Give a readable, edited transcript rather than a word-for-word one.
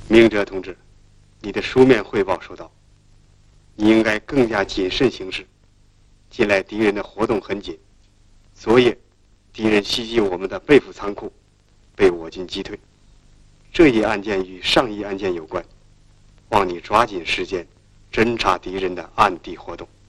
明哲同志，你的书面汇报收到，你应该更加谨慎行事。近来敌人的活动很紧，昨夜敌人袭击我们的被府仓库，被我军击退。这一案件与上一案件有关，望你抓紧时间侦查敌人的暗地活动。